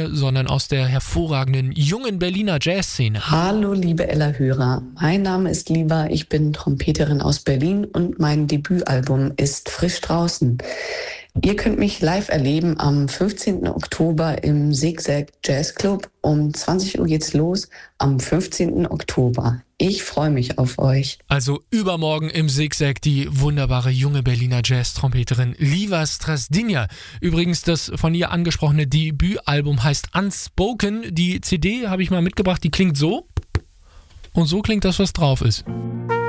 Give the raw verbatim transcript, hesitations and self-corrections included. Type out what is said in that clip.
Szene, sondern aus der hervorragenden jungen Berliner Jazzszene. Hallo liebe Ella-Hörer, mein Name ist Liva, ich bin Trompeterin aus Berlin und mein Debütalbum ist frisch draußen. Ihr könnt mich live erleben am fünfzehnten Oktober im Zigzag Jazz Club. Um zwanzig Uhr geht's los am fünfzehnten Oktober. Ich freue mich auf euch. Also übermorgen im Zigzag die wunderbare junge Berliner Jazz-Trompeterin Liva Strazdinja. Übrigens, das von ihr angesprochene Debütalbum heißt Unspoken. Die C D habe ich mal mitgebracht, die klingt so. Und so klingt das, was drauf ist.